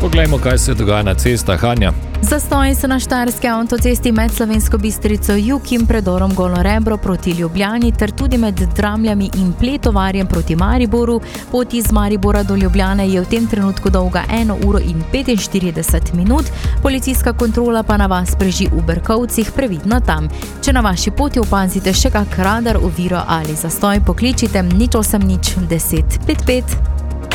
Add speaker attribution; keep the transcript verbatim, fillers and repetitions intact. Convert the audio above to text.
Speaker 1: Poglejmo, kaj se dogaja na cestah, Anja.
Speaker 2: Zastoji so na štajerski avtocesti med Slovensko Bistrico jug in predorom Golo Rebro proti Ljubljani ter tudi med Dramljami in Pletovarjem proti Mariboru. Pot iz Maribora do Ljubljane je v tem trenutku dolga eno uro in petinštirideset minut, policijska kontrola pa na vas preži v Berkovcih, previdno tam. Če na vaši poti opazite še kak radar, oviro ali zastoj, pokličite nič osem nič deset pet pet.